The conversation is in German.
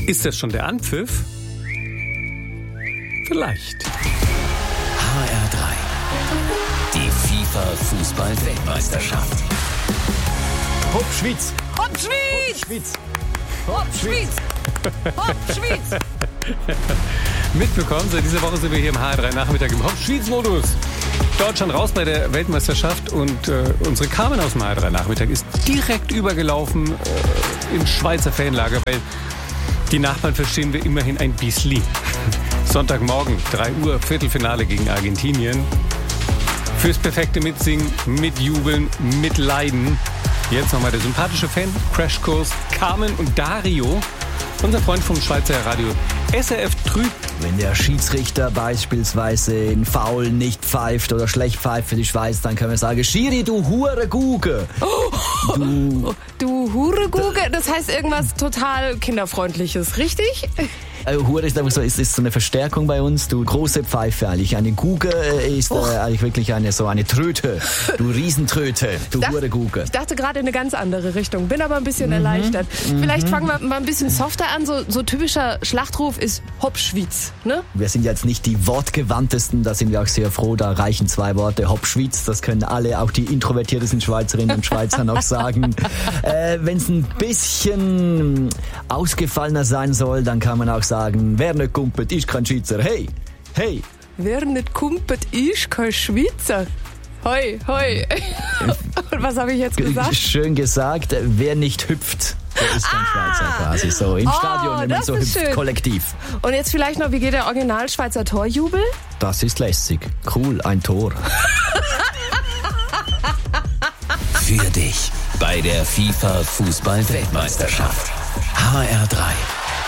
Ist das schon der Anpfiff? Vielleicht. HR3. Die FIFA-Fußball-Weltmeisterschaft. Hopp, Schweiz! Hopp, Schweiz! Schweiz! Hopp, Schweiz! Hopp, Schweiz! Mitbekommen, seit dieser Woche sind wir hier im HR3-Nachmittag im Hopp-Schweiz-Modus. Deutschland raus bei der Weltmeisterschaft und unsere Carmen aus dem HR3-Nachmittag ist direkt übergelaufen ins Schweizer Fanlager, weil die Nachbarn verstehen wir immerhin ein bisschen. Sonntagmorgen, 3 Uhr, Viertelfinale gegen Argentinien. Fürs perfekte Mitsingen, Mitjubeln, Mitleiden. Jetzt nochmal der sympathische Fan-Crashkurs Carmen und Dario. Unser Freund vom Schweizer Radio SRF Trüb. Wenn der Schiedsrichter beispielsweise in Foul nicht pfeift oder schlecht pfeift für die Schweiz, dann können wir sagen, Schiri, du Hurenguge. Du Hurenguge, das heißt irgendwas total Kinderfreundliches, richtig? Hure ist einfach so, ist so eine Verstärkung bei uns. Du große Pfeife eigentlich. Eine Guge ist eigentlich wirklich eine Tröte. Du Riesentröte. Du Hurenguge. Ich dachte gerade in eine ganz andere Richtung, bin aber ein bisschen erleichtert. Vielleicht fangen wir mal ein bisschen softer an. So typischer Schlachtruf ist Hopp Schweiz, ne? Wir sind jetzt nicht die wortgewandtesten, da sind wir auch sehr froh. Da reichen 2 Worte. Hopp Schweiz, das können alle, auch die introvertiertesten Schweizerinnen und Schweizer noch sagen. Wenn es ein bisschen ausgefallener sein soll, dann kann man auch sagen, wer nicht kumpelt, ist kein Schweizer. Hey, hey. Wer nicht kumpelt, ist kein Schweizer. Hoi, hoi. Und was habe ich jetzt gesagt? Schön gesagt, wer nicht hüpft, der ist kein Schweizer quasi. So im Stadion, wenn man so hüpft, schön. Kollektiv. Und jetzt vielleicht noch, wie geht der Original-Schweizer Torjubel? Das ist lässig. Cool, ein Tor. Für dich bei der FIFA-Fußball-Weltmeisterschaft. HR3.